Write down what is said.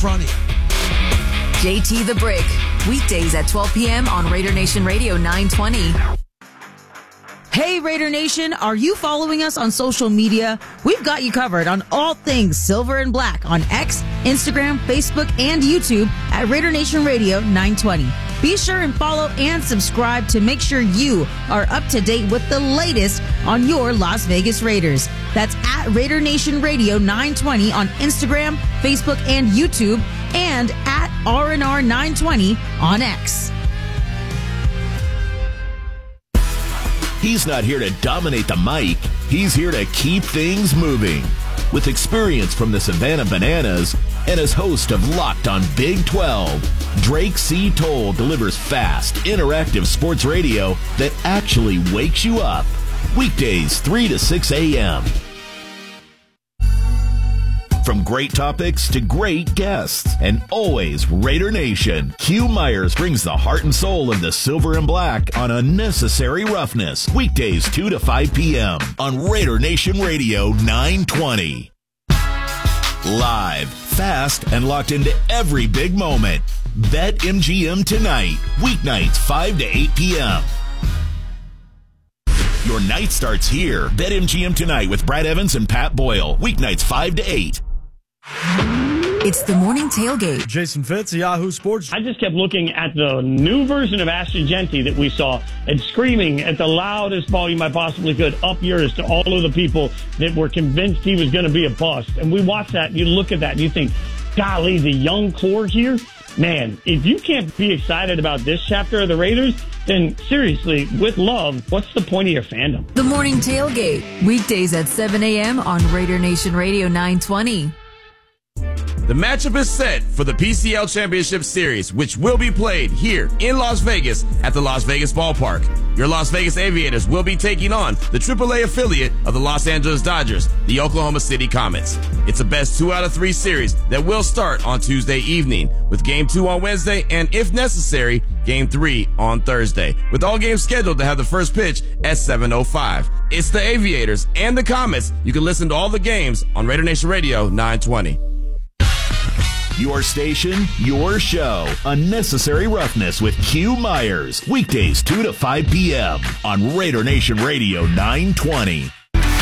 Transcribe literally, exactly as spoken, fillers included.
front of you. J T the Brick, weekdays at twelve p.m. on Raider Nation Radio nine twenty. Hey Raider Nation, are you following us on social media? We've got you covered on all things Silver and Black on X, Instagram, Facebook, and YouTube at Raider Nation Radio nine twenty. Be sure and follow and subscribe to make sure you are up to date with the latest on your Las Vegas Raiders. That's at Raider Nation Radio nine twenty on Instagram, Facebook, and YouTube, and at R N R nine twenty on X. He's not here to dominate the mic. He's here to keep things moving. With experience from the Savannah Bananas and as host of Locked on Big twelve, Drake C. Toll delivers fast, interactive sports radio that actually wakes you up. Weekdays, three to six a.m. From great topics to great guests, and always Raider Nation, Q Myers brings the heart and soul of the Silver and Black on Unnecessary Roughness. Weekdays two to five p.m. on Raider Nation Radio nine twenty. Live, fast, and locked into every big moment. BetMGM tonight, weeknights five to eight p.m. Your night starts here. BetMGM tonight with Brad Evans and Pat Boyle, weeknights five to eight. It's the morning tailgate. Jason Fitz, Yahoo Sports. I just kept looking at the new version of Ashton Genty that we saw and screaming at the loudest volume I possibly could, up yours, to all of the people that were convinced he was going to be a bust. And we watch that, and you look at that, and you think, golly, the young core here? Man, if you can't be excited about this chapter of the Raiders, then seriously, with love, what's the point of your fandom? The morning tailgate, weekdays at seven a.m. on Raider Nation Radio nine twenty. The matchup is set for the P C L Championship Series, which will be played here in Las Vegas at the Las Vegas Ballpark. Your Las Vegas Aviators will be taking on the triple A affiliate of the Los Angeles Dodgers, the Oklahoma City Comets. It's a best two out of three series that will start on Tuesday evening, with game two on Wednesday and, if necessary, game three on Thursday, with all games scheduled to have the first pitch at seven oh five. It's the Aviators and the Comets. You can listen to all the games on Raider Nation Radio nine twenty. Your station, your show. Unnecessary Roughness with Q Myers. Weekdays two to five p.m. on Raider Nation Radio nine twenty.